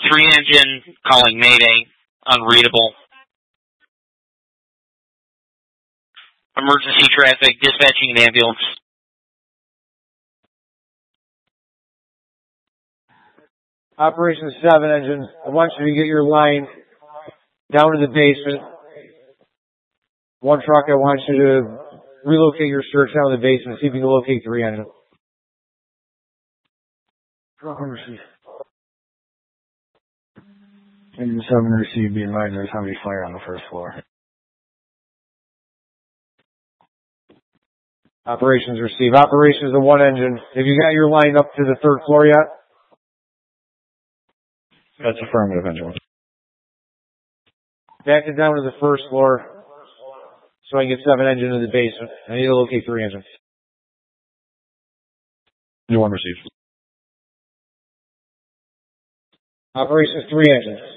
3 engine calling Mayday. Unreadable. Emergency traffic, dispatching an ambulance. Operation 7 engine, I want you to get your line down to the basement. 1 truck, I want you to relocate your search down to the basement, see if you can locate 3 engine. Truck on receive. Engine 7 receive, be advised there's heavy fire on the first floor. Operations receive. Operations the 1 engine. Have you got your line up to the 3rd floor yet? That's affirmative, engine 1. Back it down to the 1st floor so I can get 7 engine in the basement. I need to locate 3 engines. Engine 1 received. Operations 3 engines.